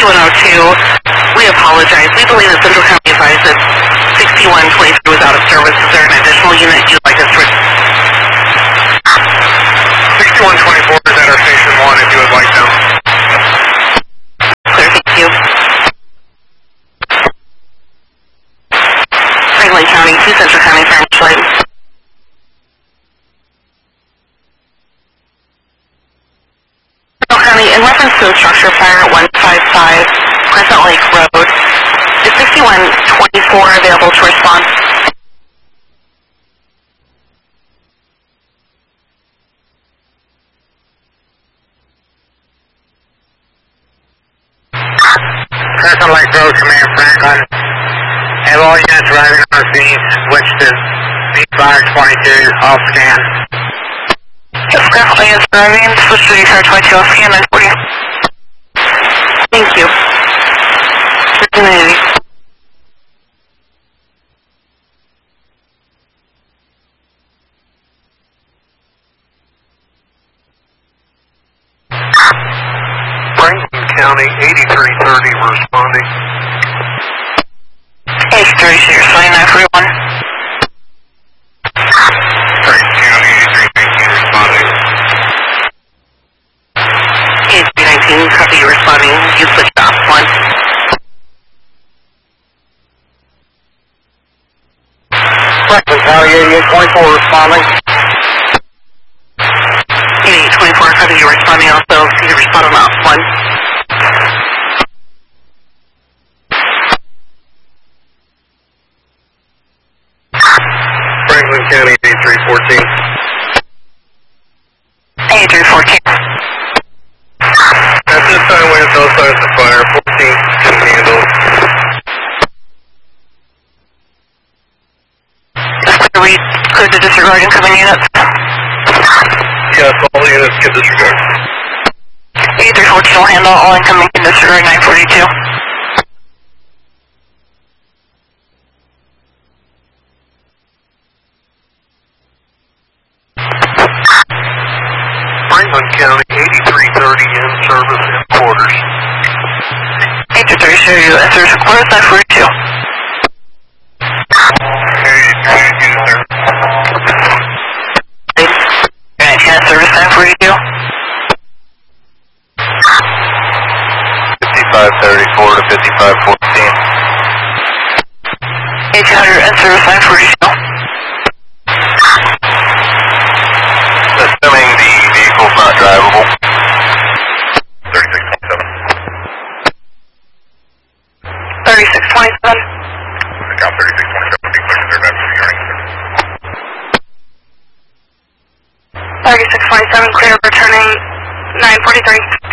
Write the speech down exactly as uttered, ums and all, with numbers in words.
sixty-one oh two. We apologize. We believe that Central County advised that sixty-one twenty-three was out of service. Is there an additional unit you'd like us to... sixty-one twenty-four is at our station one if you would like them. Clear, thank you. Franklin County to Central County Fire Marshal. Central County, in reference to the structure fire at one five five Crescent Lake Road, is sixty-one twenty-four available to respond? Crescent Lake Road, Command Franklin. Have all units arriving on the scene, switch to B Fire twenty-two, off scan. Yes, Crescent is arriving, switch to B Fire twenty-two, off scan, nine forty. Thank you. Community. Franklin County, eighty-three thirty responding. eighty-three, so you're flying nine forty-one. Franklin County, eighty-three nineteen responding. eighty-three nineteen, copy you responding. You switched off one. Franklin County, eighty-eight twenty-four responding. eighty-eight twenty-four, copy you responding also. You respond on off one. Franklin County, eighty-three fourteen. eighty-three fourteen. At this time, we have no signs of fire. fourteen can handle. Are we clear to disregard incoming units? Yes, all units can disregard. eighty-three fourteen will handle all incoming can disregard nine forty-two. Franklin County, eighty-three thirty in service in quarters. eighty-three, show you answers to quarters nine forty-two. eighty-three, sir. nineteen service nine forty-two. fifty-five thirty-four to fifty-five fourteen. eighteen hundred and service nine forty-two. Assuming the vehicle's not drivable. thirty-six twenty-seven. thirty-six twenty-seven. Account thirty-six twenty-seven, be clear to their next hearing. thirty-six twenty-seven, clear returning nine forty-three.